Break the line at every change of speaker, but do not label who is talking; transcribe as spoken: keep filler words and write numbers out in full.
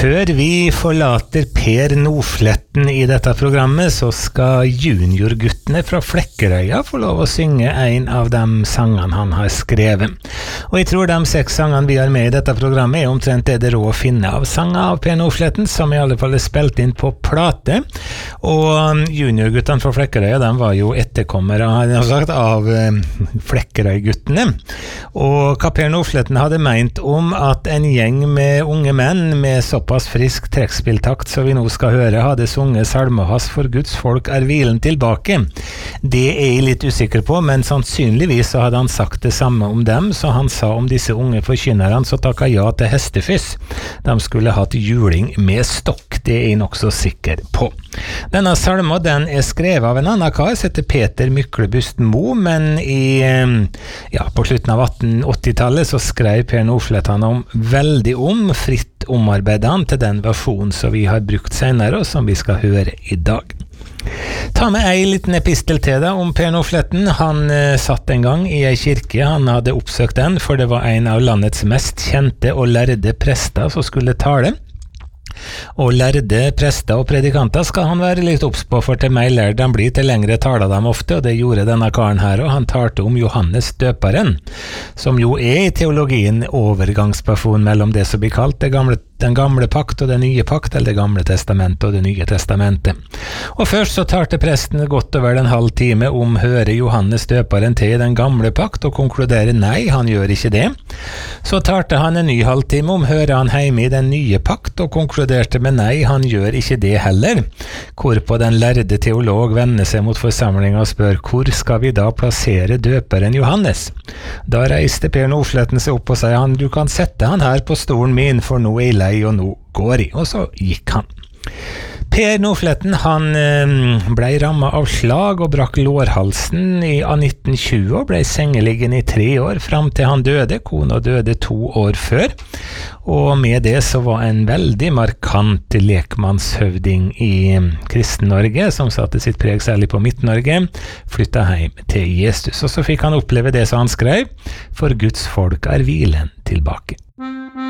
Før vi forlater Per Nordfletten i dette programmet, så skal juniorguttene fra Flekkerøya få lov å synge en av de sangene han har skrevet. Og jeg tror de seks sangene vi har med i dette programmet er omtrent det det rå å finne av sanger av Per Nordfletten, som i alle fall er spilt inn på plate. Og juniorguttene fra Flekkerøya, de var jo etterkommere har sagt, av Flekkerøy-guttene. Og hva Per Nordfletten hadde meint om at en gjeng med unge menn med såpass frisk trekkspilltakt så vi nå skal høre hadde sunget salmehas for Guds folk er hvilen tilbake. Det er jeg litt usikker på, men sannsynligvis så hadde han sagt det samme om dem, så han sa om disse unge forkynnerne så takket ja til hestefyss. De skulle hatt juling med stokk, det er jeg nok så sikker på. Denne salmen den er skrevet av en annen kar, heter Peter Myklebust Mo, men i, ja, på slutten av atten åtti-tallet så skrev Per Nordfletten om veldig om, fritt omarbeidet han til den versjonen som vi har brukt senere, og som vi skal høre i dag. Ta med ei liten epistel til deg om Per Nordfletten. Han eh, satt en gang i ei kirke, han hadde oppsøkt den, for det var en av landets mest kjente og lærde prester som skulle tale. Og lærde prester og predikanter skal han være litt obs på, for til meg lærde han blir til lengre taler dem ofte, og det gjorde denne karen her, og han talte om Johannes døperen, som jo er i teologien overgangsperson mellom det som blir kalt det gamle, den gamle pakt og den nye pakt, eller det gamle testamentet og det nye testamentet. Og først så talte presten godt over en halv time om høre Johannes døperen til i den gamle pakt, og konkludere nei, han gjør ikke det. Så talte han en ny halvtime om høre han hjemme i den nye pakt, og konkluderte med nei, han gjør ikke det heller. Hvorpå den lærde teolog vender seg mot forsamlingen og spør, hvor skal vi da plassere døperen Johannes? Da reiste Per Nordfletten seg opp og sier han, du kan sette han her på stolen min, for nå er jeg lei og nå går jeg, og så gikk han. Per Nordfletten, han ble rammet av slag og brakk lårhalsen i nitten tjue og ble sengeliggende i tre år, frem til han døde. Kona døde to år før, og med det så var en veldig markant lekmannshøvding i Kristen-Norge, som satte sitt preg særlig på Midt-Norge, flyttet hjem til Jesus, og så fikk han oppleve det som han skrev, for Guds folk er hvilen tilbake.